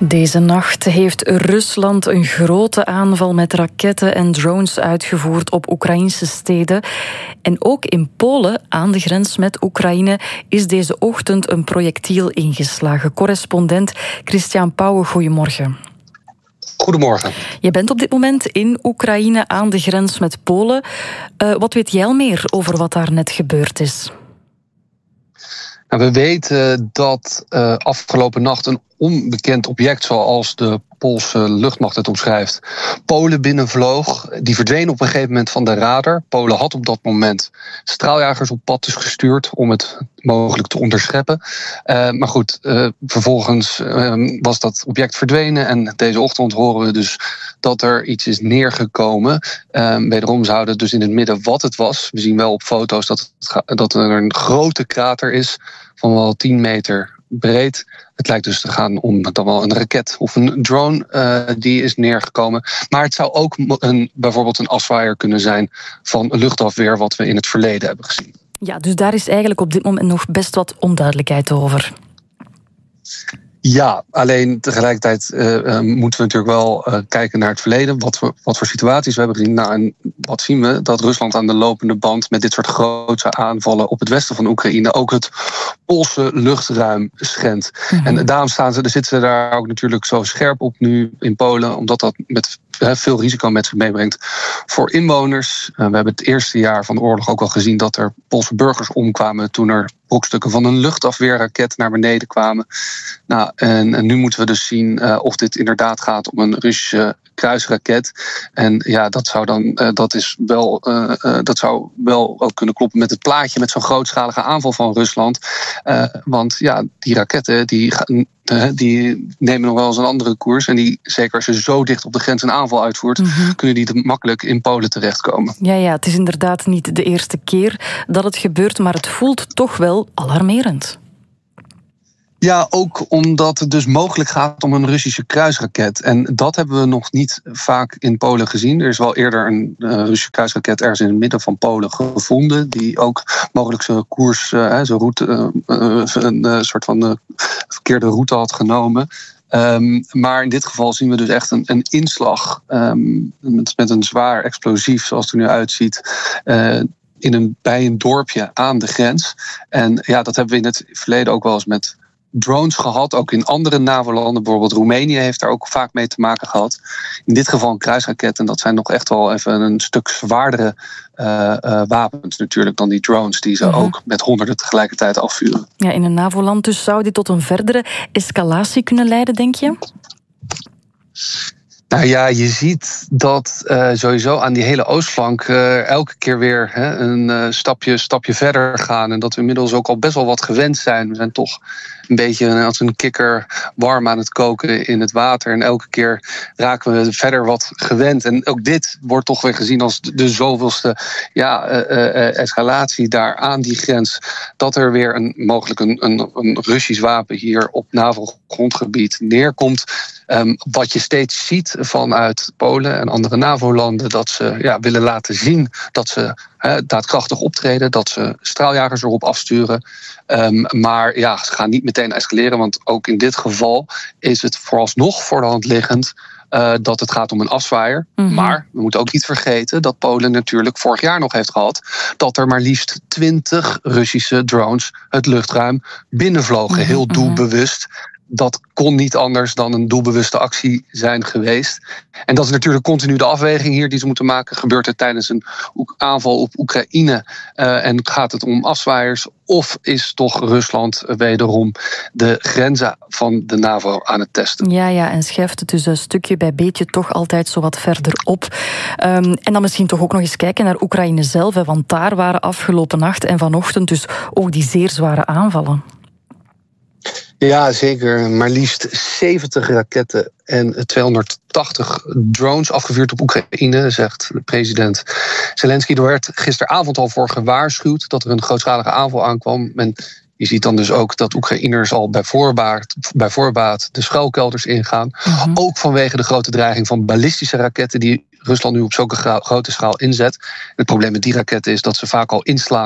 Deze nacht heeft Rusland een grote aanval met raketten en drones uitgevoerd op Oekraïnse steden. En ook in Polen, aan de grens met Oekraïne, is deze ochtend een projectiel ingeslagen. Correspondent Christian Pauwen, goedemorgen. Goedemorgen. Je bent op dit moment in Oekraïne aan de grens met Polen. Wat weet jij al meer over wat daar net gebeurd is? We weten dat afgelopen nacht een onbekend object, zoals de Poolse luchtmacht het omschrijft, Polen binnenvloog. Die verdween op een gegeven moment van de radar. Polen had op dat moment straaljagers op pad gestuurd om het mogelijk te onderscheppen. Maar goed, vervolgens was dat object verdwenen en deze ochtend horen we dus dat er iets is neergekomen. Wederom zouden dus in het midden wat het was. We zien wel op foto's dat er een grote krater is van wel 10 meter breed. Het lijkt dus te gaan om dan wel een raket of een drone die is neergekomen. Maar het zou ook bijvoorbeeld een afzwaaier kunnen zijn van luchtafweer, wat we in het verleden hebben gezien. Ja, dus daar is eigenlijk op dit moment nog best wat onduidelijkheid over. Ja, alleen tegelijkertijd moeten we natuurlijk wel kijken naar het verleden. Wat voor situaties we hebben gezien. Nou, en wat zien we? Dat Rusland aan de lopende band met dit soort grootse aanvallen op het westen van Oekraïne ook het Poolse luchtruim schendt. Mm-hmm. En daarom zitten ze daar ook natuurlijk zo scherp op nu in Polen, omdat dat met veel risico met zich meebrengt voor inwoners. We hebben het eerste jaar van de oorlog ook al gezien dat er Poolse burgers omkwamen toen er brokstukken van een luchtafweerraket naar beneden kwamen. Nou, en nu moeten we dus zien of dit inderdaad gaat om een Russische kruisraket. En ja, dat zou wel ook kunnen kloppen met het plaatje met zo'n grootschalige aanval van Rusland. Want ja, die raketten die nemen nog wel eens een andere koers. En zeker als je zo dicht op de grens een aanval uitvoert, kunnen die makkelijk in Polen terechtkomen. Ja, het is inderdaad niet de eerste keer dat het gebeurt, maar het voelt toch wel alarmerend. Ja, ook omdat het dus mogelijk gaat om een Russische kruisraket. En dat hebben we nog niet vaak in Polen gezien. Er is wel eerder een Russische kruisraket ergens in het midden van Polen gevonden, die ook mogelijk zijn koers, zijn route, een soort van verkeerde route had genomen. Maar in dit geval zien we dus echt een inslag met een zwaar explosief, zoals het er nu uitziet, bij een dorpje aan de grens. En ja, dat hebben we in het verleden ook wel eens met drones gehad, ook in andere NAVO-landen. Bijvoorbeeld Roemenië heeft daar ook vaak mee te maken gehad. In dit geval een kruisraket, en dat zijn nog echt wel even een stuk zwaardere wapens natuurlijk dan die drones die ze ook met honderden tegelijkertijd afvuren. Ja, in een NAVO-land dus zou dit tot een verdere escalatie kunnen leiden, denk je? Nou ja, je ziet dat sowieso aan die hele oostflank elke keer weer een stapje verder gaan. En dat we inmiddels ook al best wel wat gewend zijn. We zijn toch een beetje als een kikker warm aan het koken in het water. En elke keer raken we verder wat gewend. En ook dit wordt toch weer gezien als de zoveelste escalatie daar aan die grens. Dat er weer mogelijk een Russisch wapen hier op NAVO-grondgebied neerkomt. Wat je steeds ziet vanuit Polen en andere NAVO-landen, dat ze willen laten zien dat ze daadkrachtig optreden, dat ze straaljagers erop afsturen. Maar ja, ze gaan niet meteen escaleren, want ook in dit geval is het vooralsnog voor de hand liggend dat het gaat om een afzwaaier. Mm-hmm. Maar we moeten ook niet vergeten dat Polen natuurlijk vorig jaar nog heeft gehad dat er maar liefst 20 Russische drones het luchtruim binnenvlogen. Mm-hmm. Heel doelbewust. Dat kon niet anders dan een doelbewuste actie zijn geweest. En dat is natuurlijk continu de afweging hier die ze moeten maken. Gebeurt het tijdens een aanval op Oekraïne en gaat het om afzwaaiers? Of is toch Rusland wederom de grenzen van de NAVO aan het testen? Ja, en schuift het dus een stukje bij beetje toch altijd zo wat verder op. En dan misschien toch ook nog eens kijken naar Oekraïne zelf. Want daar waren afgelopen nacht en vanochtend dus ook die zeer zware aanvallen. Ja, zeker. Maar liefst 70 raketten en 280 drones afgevuurd op Oekraïne, zegt de president Zelensky. Er werd gisteravond al voor gewaarschuwd dat er een grootschalige aanval aankwam. En je ziet dan dus ook dat Oekraïners al bij voorbaat de schuilkelders ingaan. Mm-hmm. Ook vanwege de grote dreiging van ballistische raketten die Rusland nu op zulke grote schaal inzet. Het probleem met die raketten is dat ze vaak al inslaan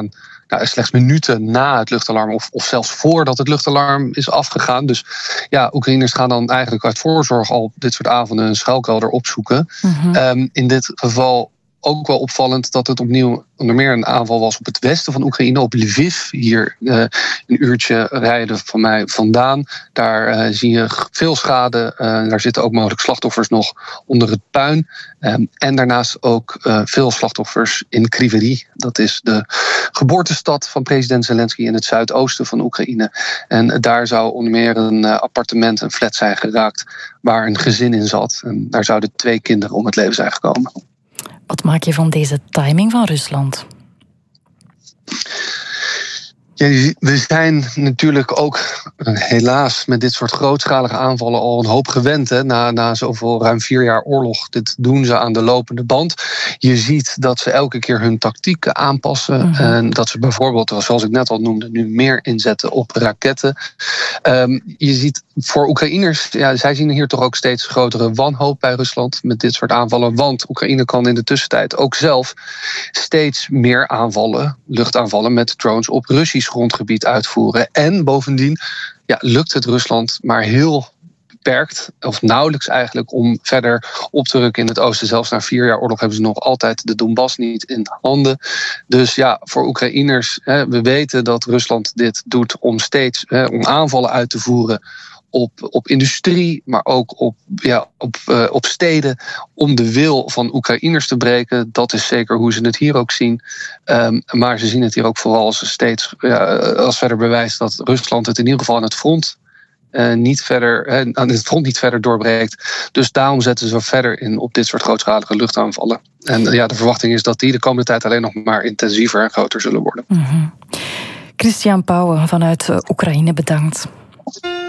slechts minuten na het luchtalarm of zelfs voordat het luchtalarm is afgegaan. Dus ja, Oekraïners gaan dan eigenlijk uit voorzorg al op dit soort avonden een schuilkelder opzoeken. In dit geval ook wel opvallend dat het opnieuw onder meer een aanval was op het westen van Oekraïne, op Lviv, hier een uurtje rijden van mij vandaan. Daar zie je veel schade. Daar zitten ook mogelijk slachtoffers nog onder het puin. En daarnaast ook veel slachtoffers in Kryvyi. Dat is de geboortestad van president Zelensky in het zuidoosten van Oekraïne. En daar zou onder meer een appartement, een flat zijn geraakt waar een gezin in zat. En daar zouden 2 kinderen om het leven zijn gekomen. Wat maak je van deze timing van Rusland? Ja, we zijn natuurlijk ook helaas met dit soort grootschalige aanvallen al een hoop gewend. Hè? Na zoveel ruim 4 jaar oorlog. Dit doen ze aan de lopende band. Je ziet dat ze elke keer hun tactieken aanpassen. En dat ze bijvoorbeeld, zoals ik net al noemde, nu meer inzetten op raketten. Je ziet voor Oekraïners, zij zien hier toch ook steeds grotere wanhoop bij Rusland met dit soort aanvallen. Want Oekraïne kan in de tussentijd ook zelf steeds meer aanvallen, luchtaanvallen met drones op Russisch grondgebied uitvoeren. En bovendien lukt het Rusland maar heel beperkt, of nauwelijks eigenlijk, om verder op te rukken in het oosten. Zelfs na 4 jaar oorlog hebben ze nog altijd de Donbass niet in handen. Dus ja, voor Oekraïners, we weten dat Rusland dit doet om steeds om aanvallen uit te voeren op industrie, maar ook op steden, om de wil van Oekraïners te breken. Dat is zeker hoe ze het hier ook zien. Maar ze zien het hier ook vooral als verder bewijs dat Rusland het in ieder geval aan het front niet verder doorbreekt. Dus daarom zetten ze verder in op dit soort grootschalige luchtaanvallen. En de verwachting is dat die de komende tijd alleen nog maar intensiever en groter zullen worden. Christian Pauwen vanuit Oekraïne, bedankt.